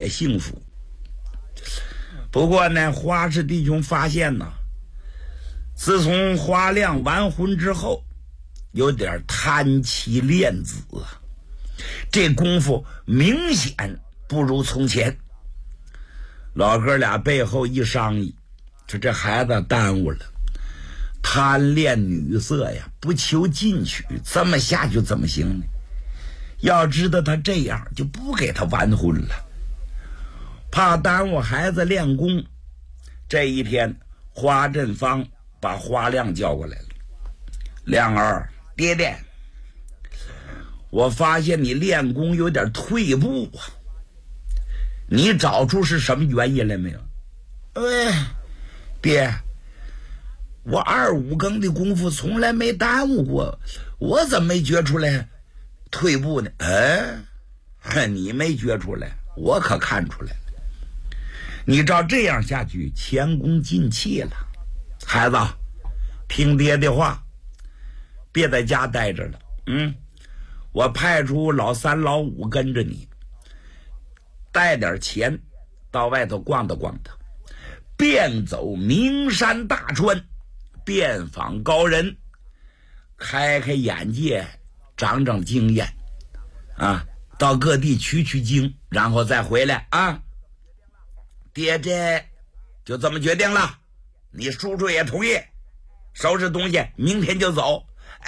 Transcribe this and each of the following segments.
幸福。不过呢，华氏弟兄发现呢，自从华亮完婚之后，有点贪妻恋子啊，这功夫明显不如从前。老哥俩背后一商议，说这孩子耽误了，贪恋女色呀，不求进取，这么下去怎么行呢？要知道他这样，就不给他完婚了，怕耽误孩子练功。这一天，花振芳把花亮叫过来了。亮儿，爹爹，我发现你练功有点退步啊，你找出是什么原因来没有？爹，我2、5更的功夫从来没耽误过，我怎么没觉出来退步呢？你没觉出来，我可看出来了。你照这样下去，前功尽弃了。孩子，听爹的话，别在家待着了。我派出老3、老5跟着你，带点钱到外头逛荡逛荡，遍走名山大川，遍访高人，开开眼界，长长经验啊！到各地取经，然后再回来啊！爹爹就这么决定了，你叔叔也同意，收拾东西，明天就走。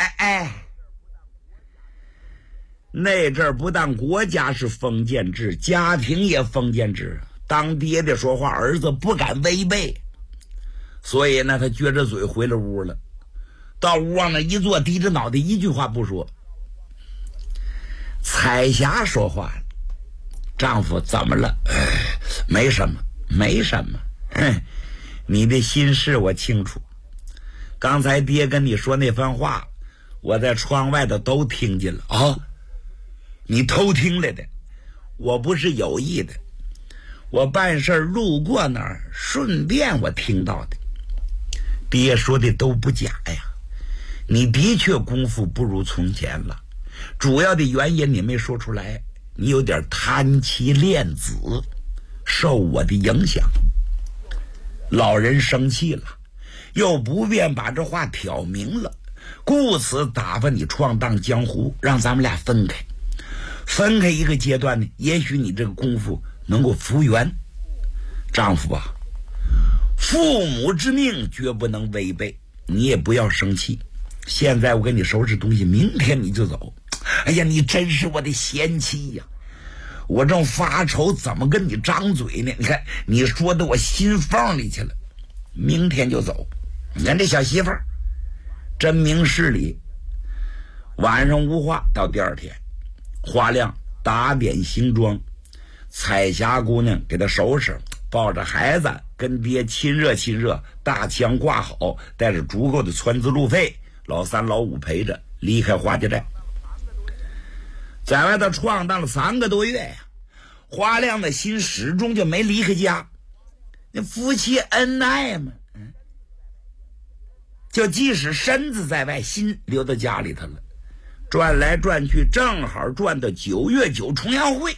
那阵儿不但国家是封建制，家庭也封建制，当爹的说话，儿子不敢违背，所以呢，他撅着嘴回了屋了。到屋往那一坐，低着脑袋，一句话不说。彩霞说话了：“丈夫怎么了？没什么，没什么。你的心事我清楚。刚才爹跟你说那番话，我在窗外的都听见了啊。你偷听来的，我不是有意的，我办事路过那儿，顺便我听到的。爹说的都不假呀，你的确功夫不如从前了，主要的原因你没说出来，你有点贪妻恋子，受我的影响。老人生气了，又不便把这话挑明了，故此打发你闯荡江湖，让咱们俩分开。分开一个阶段呢，也许你这个功夫能够复原。丈夫啊，父母之命绝不能违背，你也不要生气。现在我给你收拾东西，明天你就走。哎呀，你真是我的贤妻呀！我正发愁怎么跟你张嘴呢，你看你说的我心缝里去了。明天就走。你看这小媳妇儿真明事理。晚上无话，到第二天，花亮打点行装，彩霞姑娘给她收拾，抱着孩子跟爹亲热亲热，大枪挂好，带着足够的船资路费，老3、老5陪着离开花家寨。在外头闯荡了3个多月呀，花亮的心始终就没离开家。那夫妻恩爱嘛，就即使身子在外，心留到家里头了。转来转去，正好转到9月9重阳会。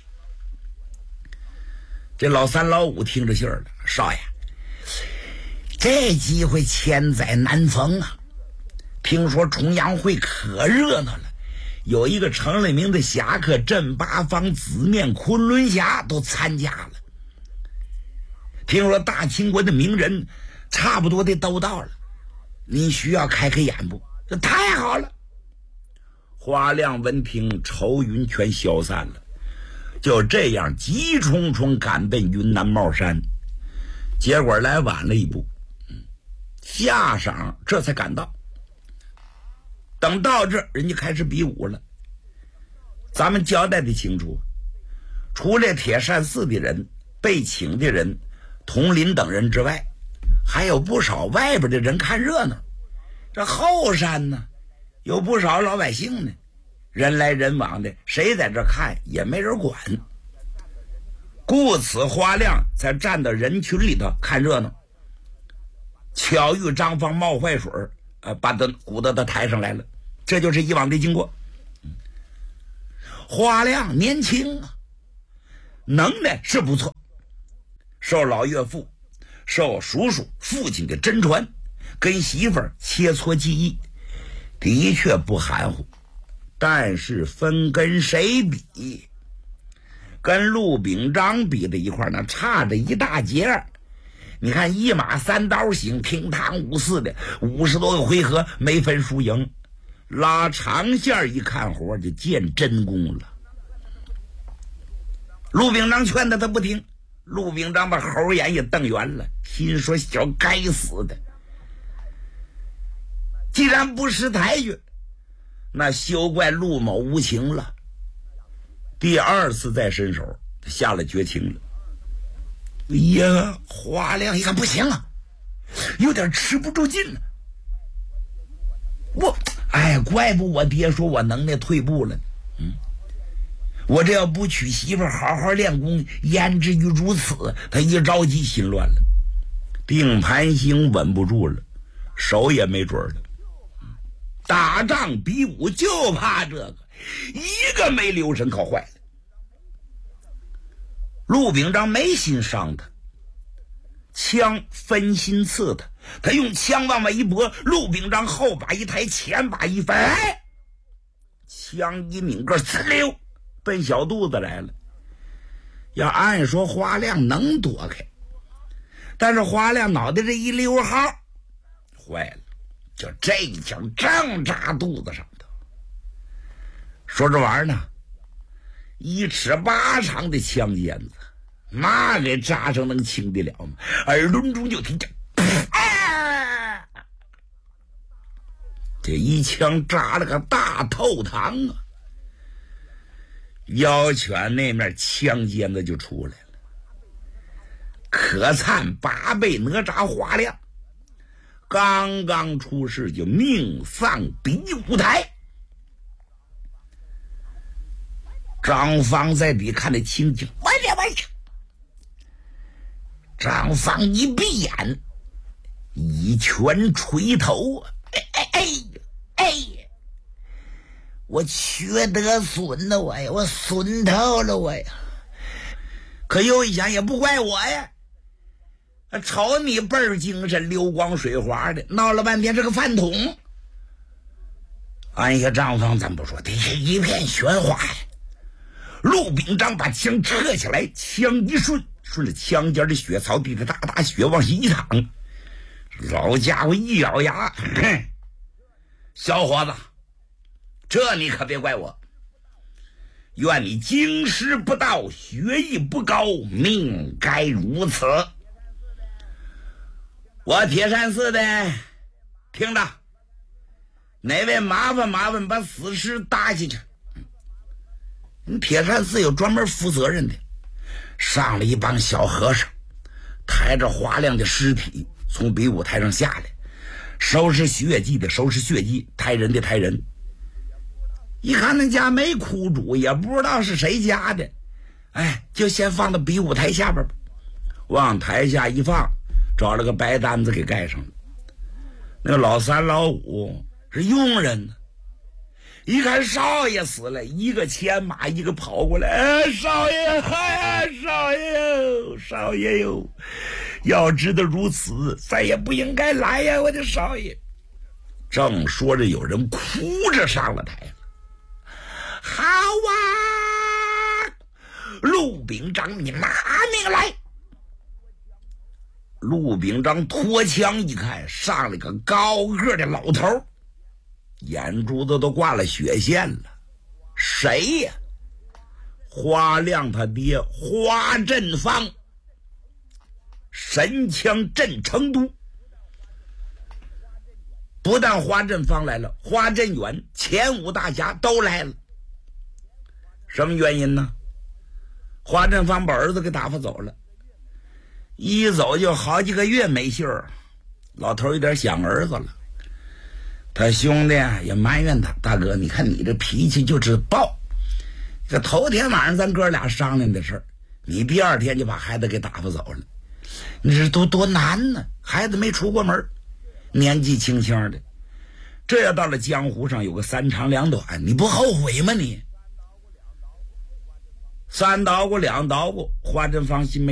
这老3、老5听着信儿了，少爷，这机会千载难逢啊！听说重阳会可热闹了，有一个城里名的侠客镇八方紫面昆仑侠都参加了。听说大清国的名人差不多的都到了，你需要开开眼不？这太好了！花亮闻听，愁云全消散了，就这样急冲冲赶奔云南帽山。结果来晚了一步，下晌这才赶到。等到这人家开始比武了。咱们交代的清楚，除了铁扇寺的人、被请的人、统领等人之外，还有不少外边的人看热闹。这后山呢，有不少老百姓呢，人来人往的，谁在这看也没人管。故此花亮才站到人群里头看热闹，巧遇张方冒坏水，把他鼓到他抬上来了。这就是以往的经过。花亮年轻啊， 能耐是不错，受老岳父、受叔叔、父亲的真传，跟媳妇儿切磋技艺，的确不含糊。但是分跟谁比？跟陆秉章比在一块儿，那差着一大截。你看一马三刀行，平汤无四的50多个回合没分输赢，拉长线一看活就见真功了。陆秉章劝他不听，陆秉章把猴眼也瞪圆了，心说小该死的，既然不识抬举，那休怪陆某无情了。第二次再伸手，他下了绝情了。哎呀，华亮一看不行啊，有点吃不住劲了。怪不我爹说我能耐退步了。我这要不娶媳妇好好练功，焉至于如此？他一着急心乱了，定盘星稳不住了，手也没准了。打仗比武就怕这个，一个没留神靠坏了。陆秉章没心伤他，枪分心刺他，他用枪往外一拨，陆秉章后把一抬，前把一翻，枪一拧个呲溜奔小肚子来了。要按说华亮能躲开，但是华亮脑袋这一溜号坏了，就这一枪正扎肚子上头。说这玩意儿呢，1尺8长的枪尖子，那给扎上能轻得了吗？耳轮中就听见这一枪扎了个大透膛啊！腰拳那面枪尖子就出来了。可灿8倍哪吒华亮刚刚出世就命丧比武台。张芳在底看得清清，我去！张芳一闭眼，一拳捶头，我缺德损了我呀，我损透了我呀！可又一想，也不怪我呀，瞅你倍儿精神，流光水滑的，闹了半天是个饭桶。按下张芳咱不说，这是一片喧哗呀。陆秉章把枪撤下来，枪一顺着枪尖的血槽，滴滴答答血往下一淌。老家伙一咬牙，小伙子，这你可别怪我，愿你经师不到，学艺不高，命该如此。我铁山寺的，听着，哪位麻烦把死尸搭进去。铁山寺有专门负责任的，上了一帮小和尚，抬着华亮的尸体从比武台上下来，收拾血迹的收拾血迹，抬人的抬人。一看那家没苦主，也不知道是谁家的，就先放到比武台下边吧。往台下一放，找了个白单子给盖上了。那个老3老5是佣人呢，一看少爷死了，一个牵马，一个跑过来，少爷，少爷哟，要知道如此，再也不应该来呀，我的少爷。正说着，有人哭着上了台了。好啊，陆秉章，你拿命来！陆秉章脱枪一看，上了个高个的老头，眼珠子都挂了血线了。谁呀？花亮他爹花振芳，神枪镇成都。不但花振芳来了，花振远、前5大侠都来了。什么原因呢？花振芳把儿子给打发走了，一走就好几个月没信儿，老头有点想儿子了。他兄弟也埋怨他，大哥，你看你这脾气就是暴，这头天晚上咱哥俩商量的事儿，你第2天就把孩子给打发走了，你这多难呢？孩子没出过门，年纪轻轻的，这要到了江湖上有个3长2短，你不后悔吗你 3捣鼓2捣鼓，华珍放心没